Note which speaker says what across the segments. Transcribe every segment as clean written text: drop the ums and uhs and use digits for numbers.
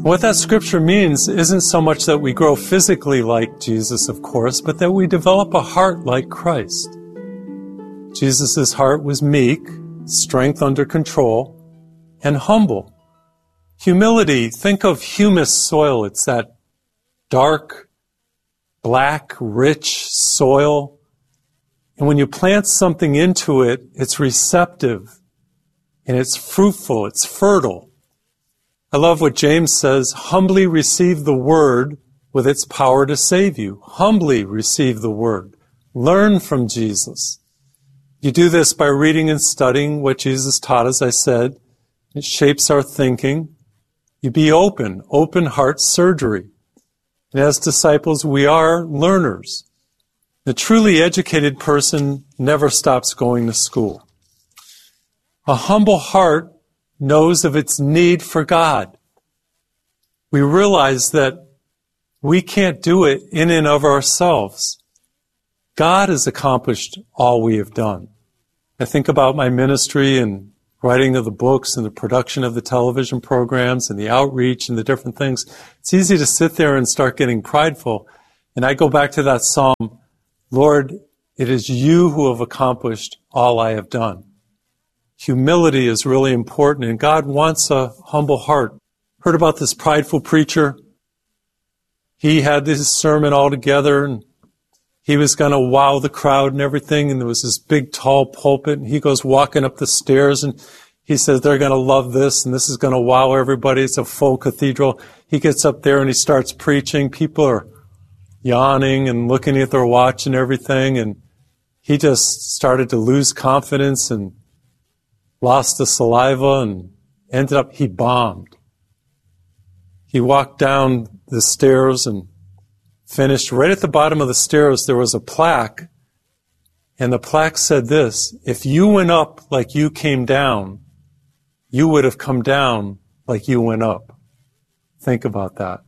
Speaker 1: What that scripture means isn't so much that we grow physically like Jesus, of course, but that we develop a heart like Christ. Jesus' heart was meek, strength under control, and humble. Humility, think of humus soil. It's that dark, black, rich soil. And when you plant something into it, it's receptive and it's fruitful, it's fertile. I love what James says, humbly receive the word with its power to save you. Humbly receive the word. Learn from Jesus. You do this by reading and studying what Jesus taught, as I said. It shapes our thinking. You be open heart surgery. And as disciples, we are learners. The truly educated person never stops going to school. A humble heart knows of its need for God. We realize that we can't do it in and of ourselves. God has accomplished all we have done. I think about my ministry and writing of the books and the production of the television programs and the outreach and the different things. It's easy to sit there and start getting prideful. And I go back to that psalm, Lord, it is you who have accomplished all I have done. Humility is really important, and God wants a humble heart. Heard about this prideful preacher? He had this sermon all together, and he was going to wow the crowd and everything, and there was this big, tall pulpit, and he goes walking up the stairs, and he says, they're going to love this, and this is going to wow everybody. It's a full cathedral. He gets up there, and he starts preaching. People are yawning and looking at their watch and everything, and he just started to lose confidence and lost the saliva and ended up, he bombed. He walked down the stairs and finished. Right at the bottom of the stairs, there was a plaque, and the plaque said this, if you went up like you came down, you would have come down like you went up. Think about that.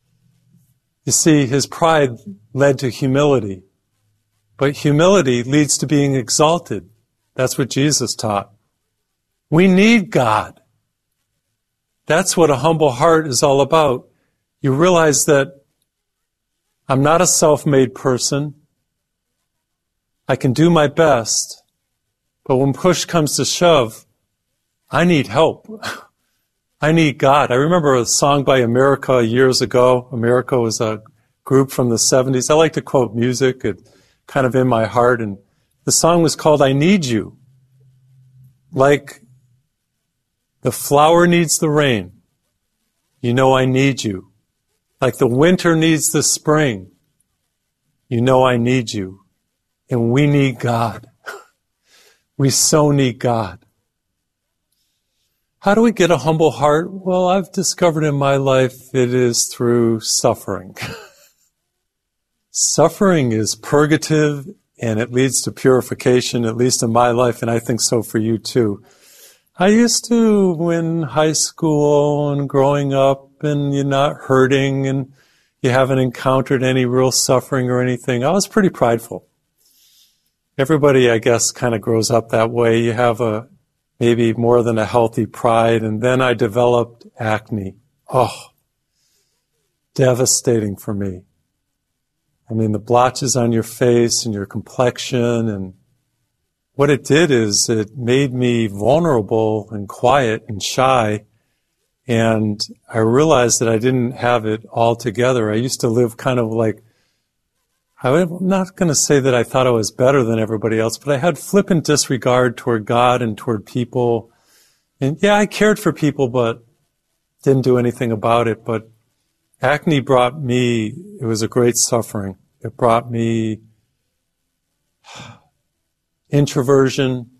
Speaker 1: You see, his pride led to humility, but humility leads to being exalted. That's what Jesus taught. We need God. That's what a humble heart is all about. You realize that I'm not a self-made person. I can do my best, but when push comes to shove, I need help. I need God. I remember a song by America years ago. America was a group from the 70s. I like to quote music. It's kind of in my heart. And the song was called I Need You. Like the flower needs the rain. You know I need you. Like the winter needs the spring. You know I need you. And we need God. We so need God. How do we get a humble heart? Well, I've discovered in my life it is through suffering. Suffering is purgative and it leads to purification, at least in my life, and I think so for you too. I used to, in high school and growing up, and you're not hurting and you haven't encountered any real suffering or anything, I was pretty prideful. Everybody, I guess, kind of grows up that way. You have maybe more than a healthy pride. And then I developed acne. Oh, devastating for me. I mean, the blotches on your face and your complexion, and what it did is it made me vulnerable and quiet and shy. And I realized that I didn't have it all together. I used to live kind of like, I'm not going to say that I thought I was better than everybody else, but I had flippant disregard toward God and toward people. And yeah, I cared for people, but didn't do anything about it. But acne brought me, it was a great suffering. It brought me introversion,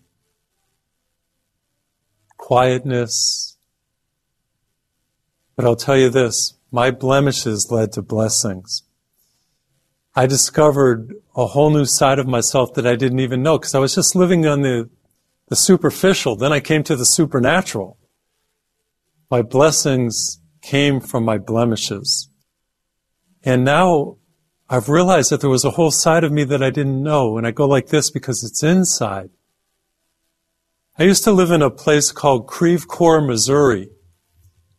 Speaker 1: quietness. But I'll tell you this, my blemishes led to blessings. I discovered a whole new side of myself that I didn't even know, because I was just living on the superficial. Then I came to the supernatural. My blessings came from my blemishes. And now I've realized that there was a whole side of me that I didn't know, and I go like this because it's inside. I used to live in a place called Creve Coeur, Missouri.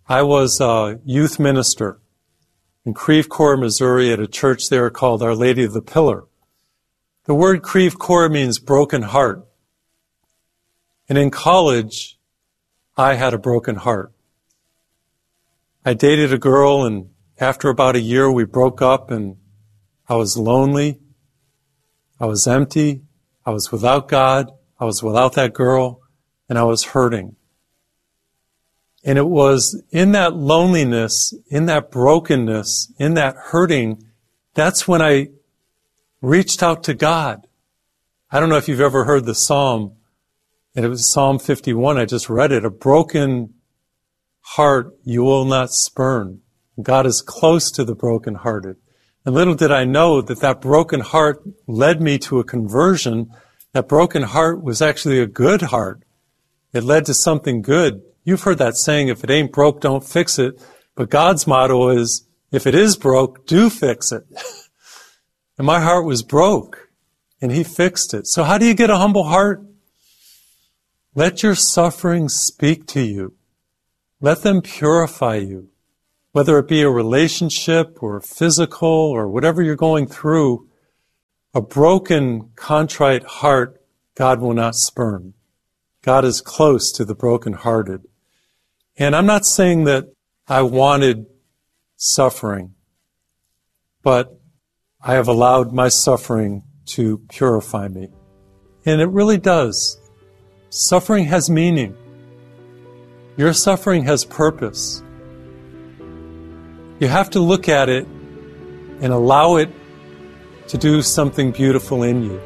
Speaker 1: I was a youth minister in Creve Coeur, Missouri, at a church there called Our Lady of the Pillar. The word Creve Coeur means broken heart. And in college, I had a broken heart. I dated a girl, and after about a year, we broke up, and I was lonely. I was empty. I was without God. I was without that girl, and I was hurting. And it was in that loneliness, in that brokenness, in that hurting, that's when I reached out to God. I don't know if you've ever heard the Psalm, and it was Psalm 51. I just read it. A broken heart you will not spurn. God is close to the brokenhearted. And little did I know that that broken heart led me to a conversion. That broken heart was actually a good heart. It led to something good. You've heard that saying, if it ain't broke, don't fix it. But God's motto is, if it is broke, do fix it. And my heart was broke, and He fixed it. So how do you get a humble heart? Let your suffering speak to you. Let them purify you. Whether it be a relationship or physical or whatever you're going through, a broken, contrite heart, God will not spurn. God is close to the brokenhearted. And I'm not saying that I wanted suffering, but I have allowed my suffering to purify me. And it really does. Suffering has meaning. Your suffering has purpose. You have to look at it and allow it to do something beautiful in you.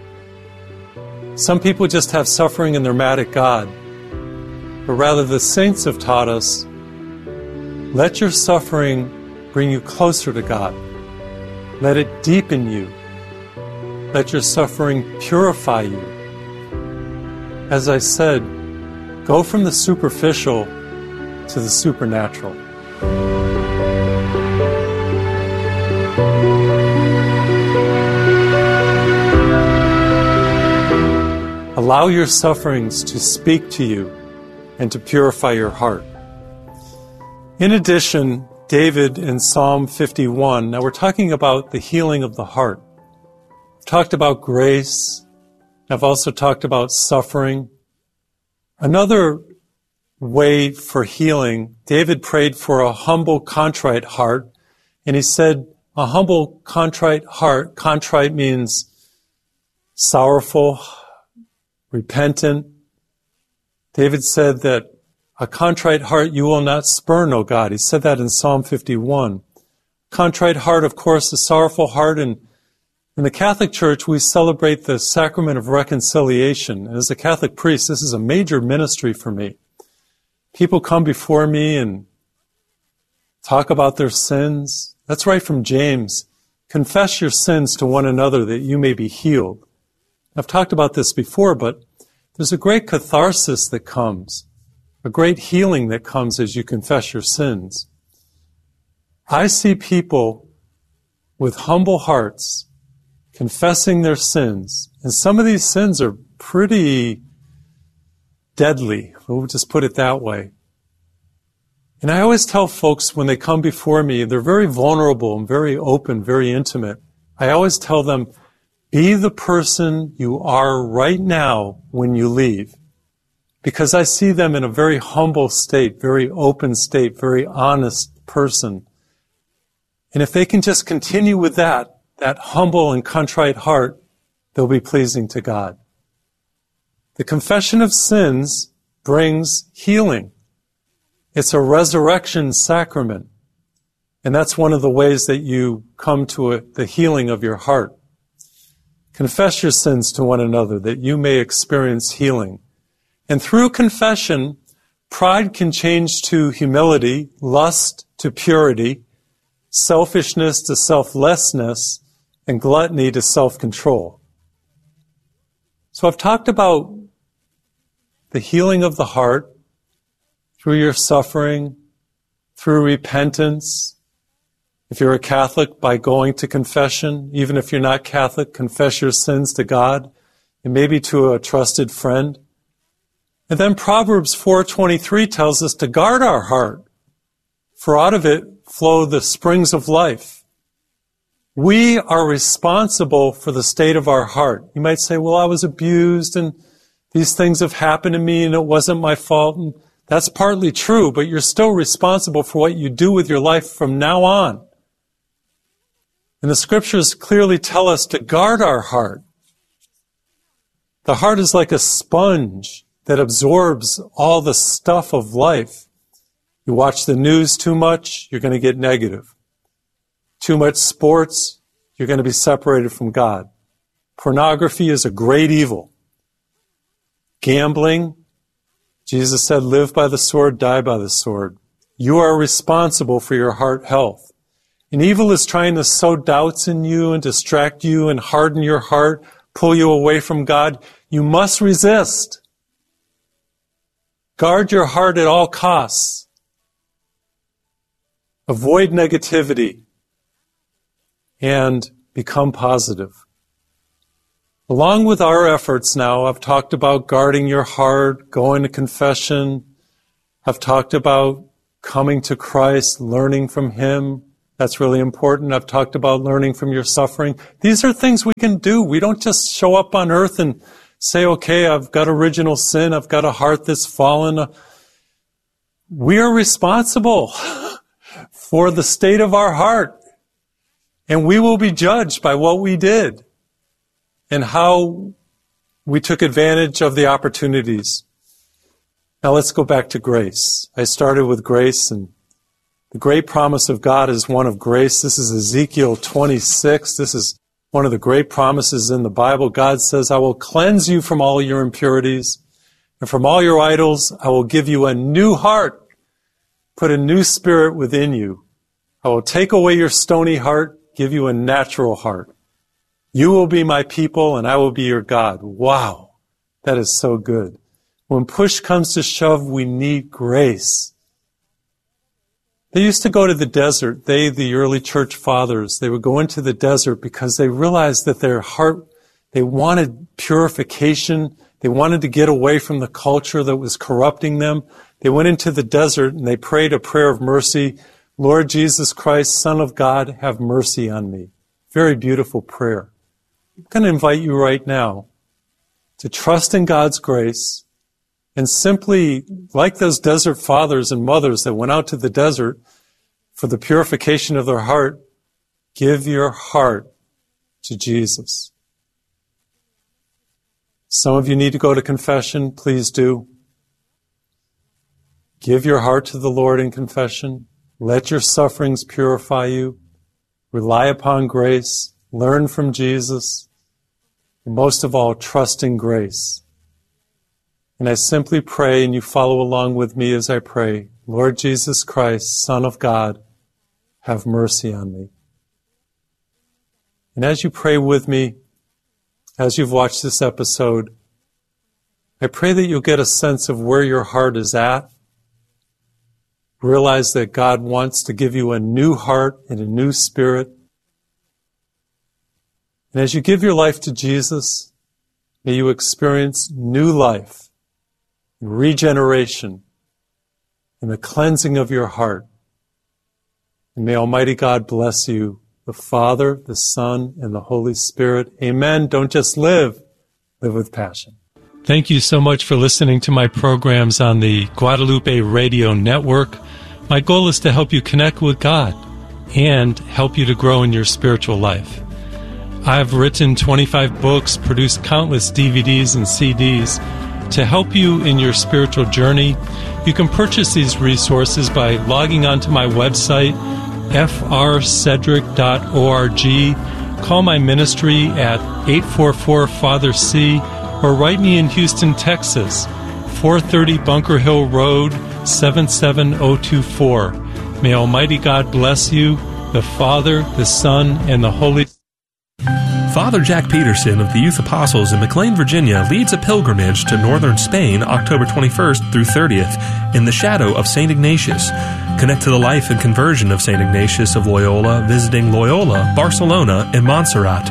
Speaker 1: Some people just have suffering and they're mad at God. But rather, the saints have taught us, let your suffering bring you closer to God. Let it deepen you. Let your suffering purify you. As I said, go from the superficial to the supernatural. Allow your sufferings to speak to you and to purify your heart. In addition, David in Psalm 51, now we're talking about the healing of the heart. I've talked about grace. I've also talked about suffering. Another way for healing, David prayed for a humble, contrite heart, and he said, a humble, contrite heart, contrite means sorrowful, repentant. David said that a contrite heart you will not spurn, O God. He said that in Psalm 51. Contrite heart, of course, a sorrowful heart. And in the Catholic Church, we celebrate the sacrament of reconciliation. And as a Catholic priest, this is a major ministry for me. People come before me and talk about their sins. That's right from James. Confess your sins to one another that you may be healed. I've talked about this before, but there's a great catharsis that comes, a great healing that comes as you confess your sins. I see people with humble hearts confessing their sins, and some of these sins are pretty deadly. We'll just put it that way. And I always tell folks when they come before me, they're very vulnerable and very open, very intimate. I always tell them, be the person you are right now when you leave. Because I see them in a very humble state, very open state, very honest person. And if they can just continue with that humble and contrite heart, they'll be pleasing to God. The confession of sins brings healing. It's a resurrection sacrament. And that's one of the ways that you come to the healing of your heart. Confess your sins to one another that you may experience healing. And through confession, pride can change to humility, lust to purity, selfishness to selflessness, and gluttony to self-control. So I've talked about the healing of the heart through your suffering, through repentance. If you're a Catholic, by going to confession. Even if you're not Catholic, confess your sins to God and maybe to a trusted friend. And then Proverbs 4:23 tells us to guard our heart for out of it flow the springs of life. We are responsible for the state of our heart. You might say, well, I was abused and these things have happened to me and it wasn't my fault. And that's partly true, but you're still responsible for what you do with your life from now on. And the scriptures clearly tell us to guard our heart. The heart is like a sponge that absorbs all the stuff of life. You watch the news too much, you're going to get negative. Too much sports, you're going to be separated from God. Pornography is a great evil. Gambling, Jesus said, live by the sword, die by the sword. You are responsible for your heart health. And evil is trying to sow doubts in you and distract you and harden your heart, pull you away from God. You must resist. Guard your heart at all costs. Avoid negativity and become positive. Along with our efforts now, I've talked about guarding your heart, going to confession. I've talked about coming to Christ, learning from Him. That's really important. I've talked about learning from your suffering. These are things we can do. We don't just show up on earth and say, okay, I've got original sin. I've got a heart that's fallen. We are responsible for the state of our heart. And we will be judged by what we did and how we took advantage of the opportunities. Now let's go back to grace. I started with grace, and the great promise of God is one of grace. This is Ezekiel 26. This is one of the great promises in the Bible. God says, I will cleanse you from all your impurities, and from all your idols I will give you a new heart, put a new spirit within you. I will take away your stony heart, give you a natural heart. You will be my people, and I will be your God. Wow, that is so good. When push comes to shove, we need grace. They used to go to the desert. The early church fathers, they would go into the desert because they realized that their heart, they wanted purification. They wanted to get away from the culture that was corrupting them. They went into the desert and they prayed a prayer of mercy. Lord Jesus Christ, Son of God, have mercy on me. Very beautiful prayer. I'm going to invite you right now to trust in God's grace and simply, like those desert fathers and mothers that went out to the desert for the purification of their heart, give your heart to Jesus. Some of you need to go to confession. Please do. Give your heart to the Lord in confession. Let your sufferings purify you. Rely upon grace. Learn from Jesus. And most of all, trust in grace. And I simply pray, and you follow along with me as I pray, Lord Jesus Christ, Son of God, have mercy on me. And as you pray with me, as you've watched this episode, I pray that you'll get a sense of where your heart is at. Realize that God wants to give you a new heart and a new spirit. And as you give your life to Jesus, may you experience new life, regeneration, and the cleansing of your heart. And may Almighty God bless you, the Father, the Son, and the Holy Spirit. Amen. Don't just live with passion. Thank you so much for listening to my programs on the Guadalupe Radio Network. My goal is to help you connect with God and help you to grow in your spiritual life. I've written 25 books, produced countless DVDs and CDs to help you in your spiritual journey. You can purchase these resources by logging onto my website, frcedric.org. Call my ministry at 844-FATHER-C or write me in Houston, Texas, 430 Bunker Hill Road, 77024. May Almighty God bless you, the Father, the Son, and the Holy Spirit.
Speaker 2: Father Jack Peterson of the Youth Apostles in McLean, Virginia leads a pilgrimage to northern Spain October 21st through 30th in the shadow of St. Ignatius. Connect to the life and conversion of St. Ignatius of Loyola visiting Loyola, Barcelona, and Montserrat.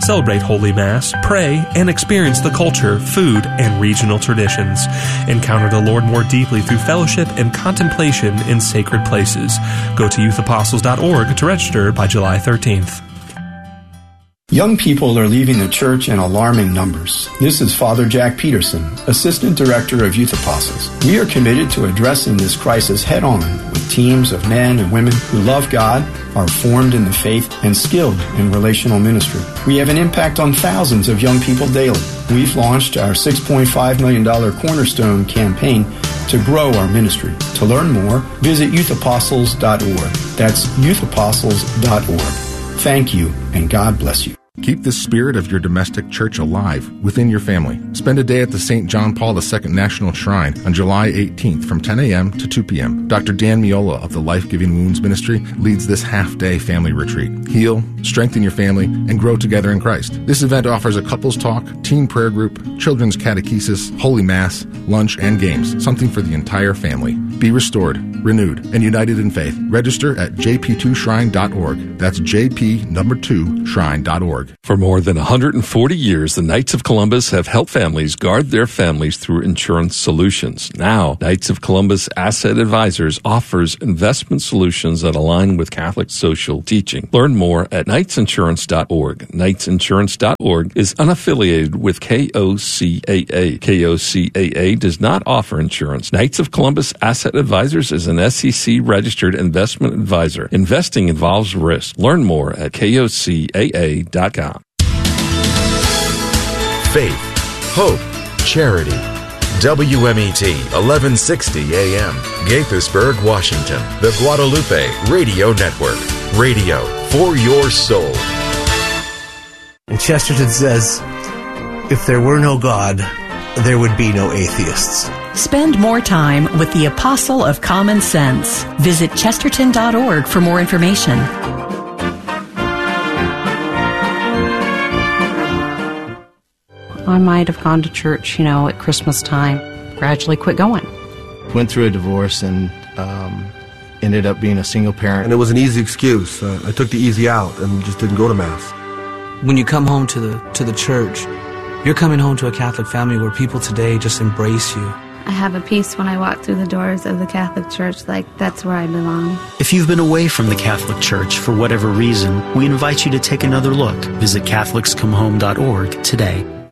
Speaker 2: Celebrate Holy Mass, pray, and experience the culture, food, and regional traditions. Encounter the Lord more deeply through fellowship and contemplation in sacred places. Go to youthapostles.org to register by July 13th.
Speaker 3: Young people are leaving the church in alarming numbers. This is Father Jack Peterson, Assistant Director of Youth Apostles. We are committed to addressing this crisis head-on with teams of men and women who love God, are formed in the faith, and skilled in relational ministry. We have an impact on thousands of young people daily. We've launched our $6.5 million Cornerstone campaign to grow our ministry. To learn more, visit youthapostles.org. That's youthapostles.org. Thank you, and God bless you.
Speaker 4: Keep the spirit of your domestic church alive within your family. Spend a day at the St. John Paul II National Shrine on July 18th from 10 a.m. to 2 p.m. Dr. Dan Miola of the Life Giving Wounds Ministry leads this half-day family retreat. Heal, strengthen your family, and grow together in Christ. This event offers a couples talk, teen prayer group, children's catechesis, Holy Mass, lunch, and games, something for the entire family. Be restored, renewed, and united in faith. Register at jp2shrine.org. That's jp2shrine.org.
Speaker 5: For more than 140 years, the Knights of Columbus have helped families guard their families through insurance solutions. Now, Knights of Columbus Asset Advisors offers investment solutions that align with Catholic social teaching. Learn more at knightsinsurance.org. Knightsinsurance.org is unaffiliated with KOCAA. KOCAA does not offer insurance. Knights of Columbus Asset Advisors is an SEC-registered investment advisor. Investing involves risk. Learn more at KOCAA.com.
Speaker 6: Faith, hope, charity. WMET 1160 AM, Gaithersburg, Washington. The Guadalupe Radio Network. Radio for your soul.
Speaker 7: And Chesterton says, if there were no God, there would be no atheists.
Speaker 8: Spend more time with the Apostle of Common Sense. Visit chesterton.org for more information.
Speaker 9: I might have gone to church, at Christmas time, gradually quit going.
Speaker 10: Went through a divorce and ended up being a single parent.
Speaker 11: And it was an easy excuse. I took the easy out and just didn't go to Mass.
Speaker 12: When you come home to the church, you're coming home to a Catholic family where people today just embrace you.
Speaker 13: I have a peace when I walk through the doors of the Catholic Church, like that's where I belong.
Speaker 14: If you've been away from the Catholic Church for whatever reason, we invite you to take another look. Visit CatholicsComeHome.org today.